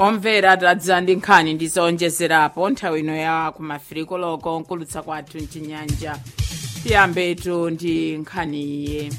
omvera tadza ndi nkhani ndizowonjezerapo nthawi ino ya kumafiriko loko nkulutsa kwathu mchinyanja tiyambetu ndi nkhaniyi.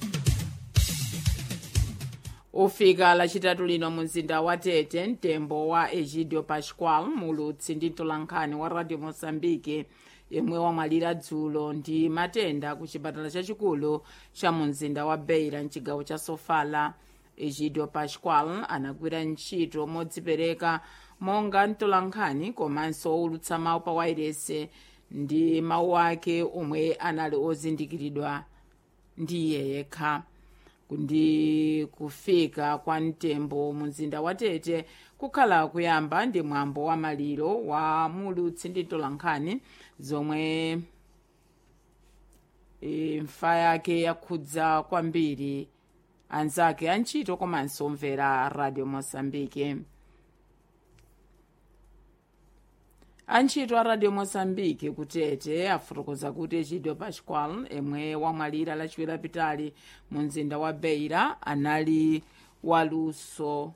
ufika lachitatu lino mu mzinda wa Tete mtembo wa Egidio Pascual mulutsi ndi mtolankhani wa Radio Mozambique yemwe wamwalira dzulo ndi matenda ku chipatala chachikulu cha mu mzinda wa Beira mchigawo cha Sofala. Egidio Pascual anagwira ntchito modzipereka monga mtolankhani komanso owulutsa mawu pa wairese ndi mawu ake omwe anali ozindikiridwa ndi iye yekha. Kundi kufika kwa mtembo mu mzinda wa Tete kukhala kuyamba ndi mwambo wa maliro wa mulutsi ndi mtolankhani zomwe imfa yake yakhudza kwambiri anzake antchito komanso omvera Radio Mozambique. Antchito a Radio Mozambique kutete afotokoza kuti Egidio Pascual emwe wamwalira lachiwiri lapitali mu mzinda wa Beira anali waluso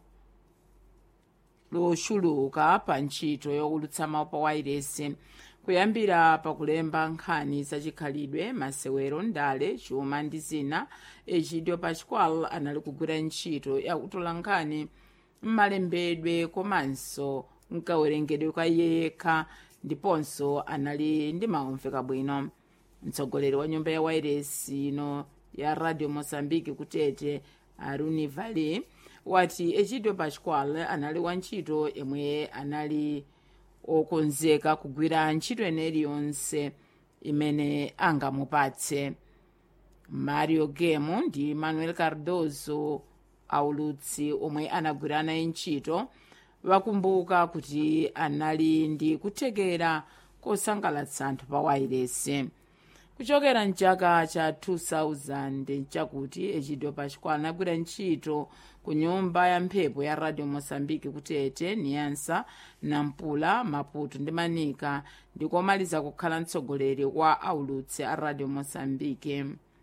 lochuluka pa ntchito yowulutsa mawu pa wairesi kuyambira pakulemba nkhani zachikhalidwe, masewero, ndale, chuma ndi zina. Egidio Pascual anali kugwira ntchito yakutola nkhani mmalembedwe komanso mkawerengedwe kwa iye yekha ndiponso anali ndi maumveka bwino. Mtsogoleri wa nyumba ya wairesi ino ya Radio Mozambique kutete Aruni Vali wati Egidio Pascual anali wantchito yemwe anali okonzeka kugwira ntchito yeneri yonse imene angamupatse. Mario Gemo ndi Manuel Cardozo aulutsi omwe anagwira naye ntchito wakumbuka kuti anali ndi kuthekera kosangalatsa anthu pa wairesi. Kuchokera mchaka cha 2000 chakuti Egidio Pascual anagwira ntchito ku nyumba ya mphepo ya Radio Mozambique kutete, Niansa, Nampula, Maputo ndi Manika ndikomaliza kukhala mtsogoleri wa aulutsi a Radio Mozambique.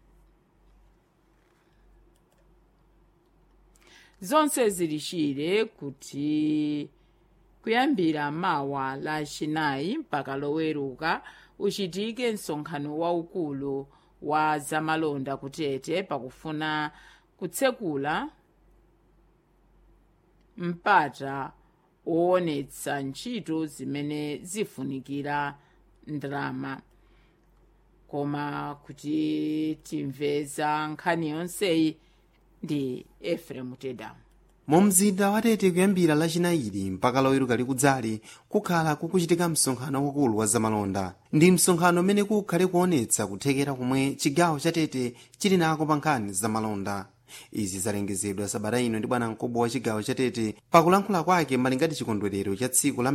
Zonse zilishire kuti kuyambira mawa la chinayi mpaka loweruka uchitike msonkhano waukulu wa zamalonda kutete pakufuna kutsekula mpata woonetsa ntchito zimene zifunikira ndalama. Koma kuti timveza nkhani yonseyi ndi Efrem Teda. mu mzinda wa Tete kuyambira lachinayi mpaka loweruka likudzali kukhala kukuchitika msonkhano wakulu wa zamalonda. Ndi msonkhano umene kukhale kuonetsa kuthekera komwe chigawo cha Tete chili nako pa nkhani zamalonda. Izi zalengezedwa sabata ino ndi bwanamkubwa wa chigawo cha Tete pakulankhula kwake malingana chikondwerero cha tsiku la